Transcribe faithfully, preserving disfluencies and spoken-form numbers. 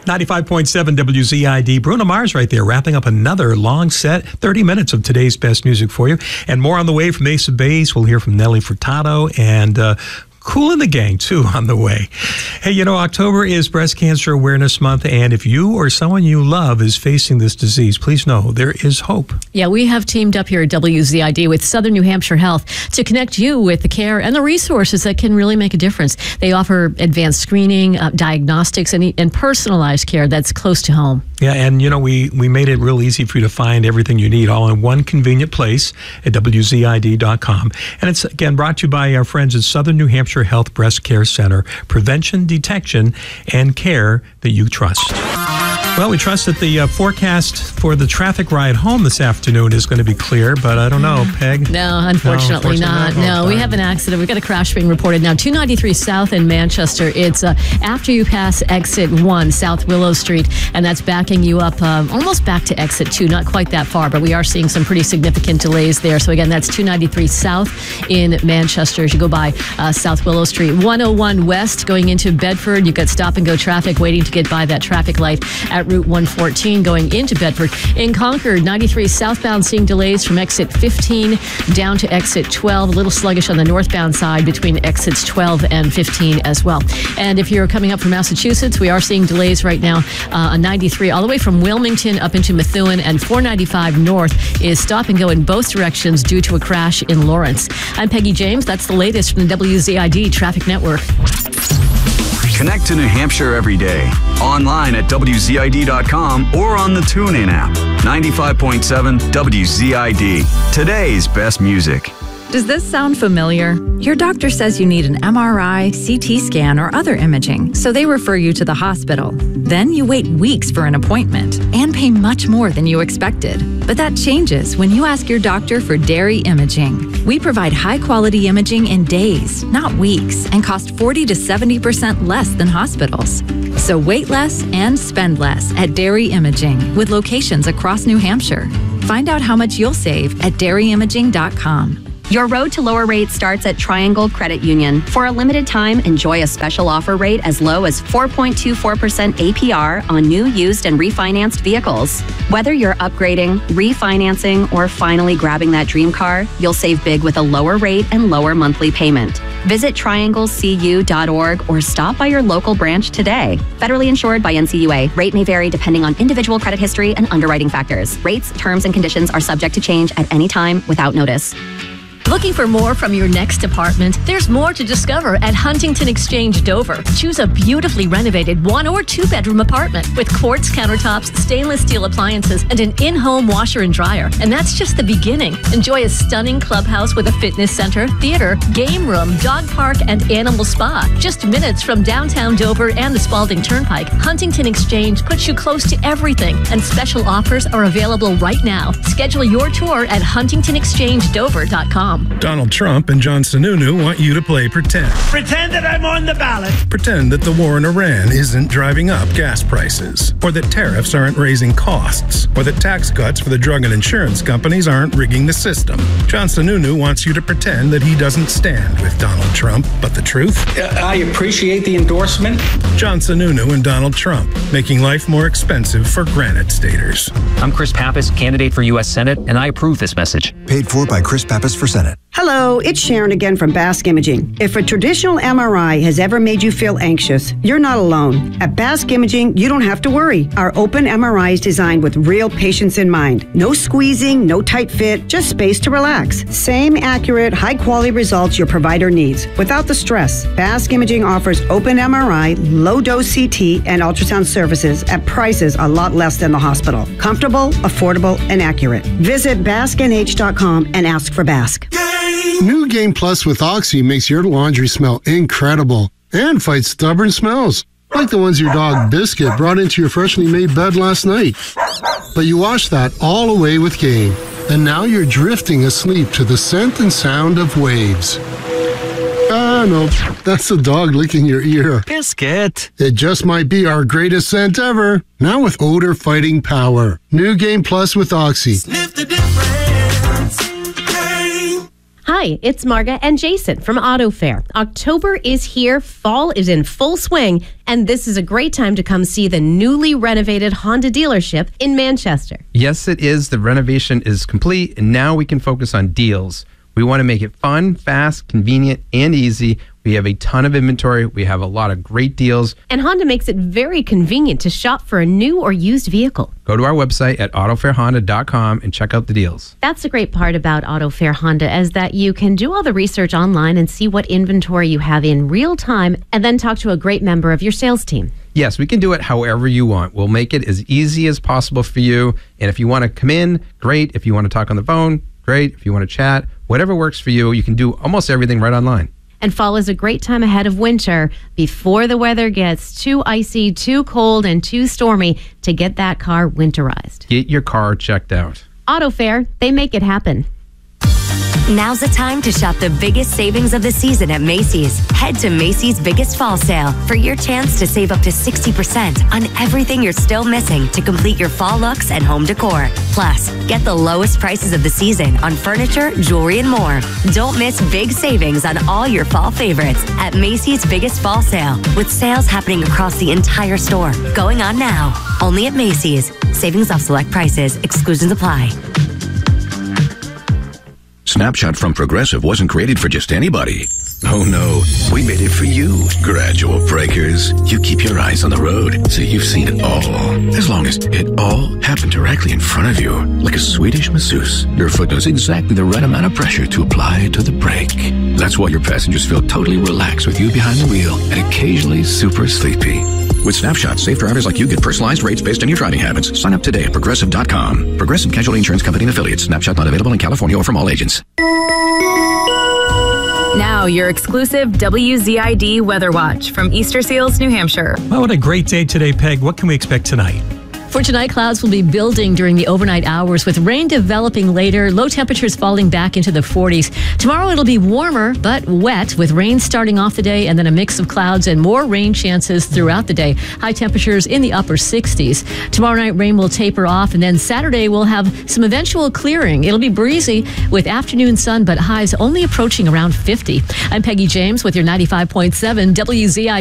ninety-five point seven W Z I D. Bruno Mars right there, wrapping up another long set, thirty minutes of today's best music for you. And more on the way from Ace of Base. We'll hear from Nelly Furtado and uh, Kool and the Gang, too, on the way. Hey, you know, October is Breast Cancer Awareness Month, and if you or someone you love is facing this disease, please know there is hope. Yeah, we have teamed up here at W Z I D with Southern New Hampshire Health to connect you with the care and the resources that can really make a difference. They offer advanced screening, uh, diagnostics, and, and personalized care that's close to home. Yeah, and, you know, we, we made it real easy for you to find everything you need all in one convenient place at W Z I D dot com. And it's, again, brought to you by our friends at Southern New Hampshire Health Breast Care Center. Prevention, detection, and care that you trust. Well, we trust that the uh, forecast for the traffic ride home this afternoon is going to be clear, but I don't know, Peg. No, unfortunately, no, unfortunately not. not. No, oh, we have an accident. We've got a crash being reported now. two ninety-three South in Manchester. It's uh, after you pass exit one, South Willow Street, and that's backing you up um, almost back to exit two. Not quite that far, but we are seeing some pretty significant delays there. So again, that's two ninety-three South in Manchester as you go by uh, South Willow Street. one oh one West going into Bedford. You've got stop and go traffic waiting to get by that traffic light at Route one fourteen going into Bedford. In Concord, ninety-three southbound seeing delays from exit fifteen down to exit twelve. A little sluggish on the northbound side between exits twelve and fifteen as well. And if you're coming up from Massachusetts, we are seeing delays right now uh, on ninety-three all the way from Wilmington up into Methuen, and four ninety-five north is stop and go in both directions due to a crash in Lawrence. I'm Peggy James. That's the latest from the W Z I D Traffic Network. Connect to New Hampshire every day. Online at W Z I D dot com or on the TuneIn app. ninety-five point seven W Z I D. Today's best music. Does this sound familiar? Your doctor says you need an M R I, C T scan, or other imaging, so they refer you to the hospital. Then you wait weeks for an appointment and pay much more than you expected. But that changes when you ask your doctor for Dairy Imaging. We provide high-quality imaging in days, not weeks, and cost forty to seventy percent less than hospitals. So wait less and spend less at Dairy Imaging with locations across New Hampshire. Find out how much you'll save at dairy imaging dot com. Your road to lower rates starts at Triangle Credit Union. For a limited time, enjoy a special offer rate as low as four point two four percent A P R on new, used, and refinanced vehicles. Whether you're upgrading, refinancing, or finally grabbing that dream car, you'll save big with a lower rate and lower monthly payment. Visit triangle c u dot org or stop by your local branch today. Federally insured by N C U A. Rate may vary depending on individual credit history and underwriting factors. Rates, terms, and conditions are subject to change at any time without notice. Looking for more from your next apartment? There's more to discover at Huntington Exchange Dover. Choose a beautifully renovated one or two bedroom apartment with quartz countertops, stainless steel appliances, and an in-home washer and dryer. And that's just the beginning. Enjoy a stunning clubhouse with a fitness center, theater, game room, dog park, and animal spa. Just minutes from downtown Dover and the Spalding Turnpike, Huntington Exchange puts you close to everything, and special offers are available right now. Schedule your tour at huntington exchange dover dot com. Donald Trump and John Sununu want you to play pretend. Pretend that I'm on the ballot. Pretend that the war in Iran isn't driving up gas prices, or that tariffs aren't raising costs, or that tax cuts for the drug and insurance companies aren't rigging the system. John Sununu wants you to pretend that he doesn't stand with Donald Trump, but the truth? I appreciate the endorsement. John Sununu and Donald Trump, making life more expensive for Granite Staters. I'm Chris Pappas, candidate for U S Senate, and I approve this message. Paid for by Chris Pappas for Senate. Hello, it's Sharon again from Basque Imaging. If a traditional M R I has ever made you feel anxious, you're not alone. At Basque Imaging, you don't have to worry. Our open M R I is designed with real patients in mind. No squeezing, no tight fit, just space to relax. Same accurate, high-quality results your provider needs without the stress. Basque Imaging offers open M R I, low-dose C T, and ultrasound services at prices a lot less than the hospital. Comfortable, affordable, and accurate. Visit basque n h dot com and ask for Basque. New Game Plus with Oxy makes your laundry smell incredible and fights stubborn smells, like the ones your dog Biscuit brought into your freshly made bed last night. But you wash that all away with Game, and now you're drifting asleep to the scent and sound of waves. Ah, no, that's the dog licking your ear. Biscuit. It just might be our greatest scent ever, now with odor-fighting power. New Game Plus with Oxy. Sniff the difference. Game. Hi, Hi, it's Marga and Jason from Auto Fair. October is here, fall is in full swing, and this is a great time to come see the newly renovated Honda dealership in Manchester. Yes, it is. The renovation is complete, and now we can focus on deals. We want to make it fun, fast, convenient, and easy. We have a ton of inventory. We have a lot of great deals. And Honda makes it very convenient to shop for a new or used vehicle. Go to our website at auto fair honda dot com and check out the deals. That's the great part about Auto Fair Honda, is that you can do all the research online and see what inventory you have in real time, and then talk to a great member of your sales team. Yes, we can do it however you want. We'll make it as easy as possible for you. And if you want to come in, great. If you want to talk on the phone, great. If you want to chat, whatever works for you, you can do almost everything right online. And fall is a great time ahead of winter, before the weather gets too icy, too cold, and too stormy, to get that car winterized. Get your car checked out. Auto Fair, they make it happen. Now's the time to shop the biggest savings of the season at Macy's. Head to Macy's Biggest Fall Sale for your chance to save up to sixty percent on everything you're still missing to complete your fall looks and home decor. Plus, get the lowest prices of the season on furniture, jewelry, and more. Don't miss big savings on all your fall favorites at Macy's Biggest Fall Sale, with sales happening across the entire store. Going on now, only at Macy's. Savings off select prices. Exclusions apply. Snapshot from Progressive wasn't created for just anybody. Oh no, we made it for you. Gradual breakers. You keep your eyes on the road, so you've seen it all. As long as it all happened directly in front of you, like a Swedish masseuse. Your foot knows exactly the right amount of pressure to apply to the brake. That's why your passengers feel totally relaxed with you behind the wheel and occasionally super sleepy. With Snapshot, safe drivers like you get personalized rates based on your driving habits. Sign up today at Progressive dot com. Progressive Casualty Insurance Company and Affiliates. Snapshot not available in California or from all agents. Now, your exclusive W Z I D Weather Watch from Easter Seals, New Hampshire. Well, what a great day today, Peg. What can we expect tonight? For tonight, clouds will be building during the overnight hours with rain developing later, low temperatures falling back into the forties. Tomorrow, it'll be warmer but wet with rain starting off the day and then a mix of clouds and more rain chances throughout the day. High temperatures in the upper sixties. Tomorrow night, rain will taper off, and then Saturday we'll have some eventual clearing. It'll be breezy with afternoon sun, but highs only approaching around fifty. I'm Peggy James with your ninety-five point seven W Z I D.